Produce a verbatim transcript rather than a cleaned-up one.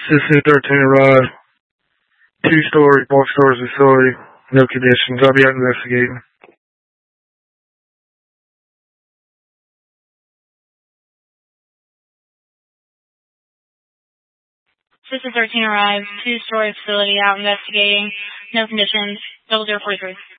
Citizen thirteen arrived. Two-story, box stores facility. No conditions. I'll be out investigating. Citizen thirteen arrived. Two-story facility out investigating. No conditions. Double zero forty-three.